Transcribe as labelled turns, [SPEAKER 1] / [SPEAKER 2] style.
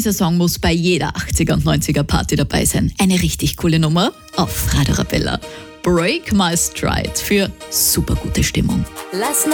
[SPEAKER 1] Dieser Song muss bei jeder 80er und 90er Party dabei sein. Eine richtig coole Nummer auf Radio Arabella. Break My Stride für super gute Stimmung.
[SPEAKER 2] Last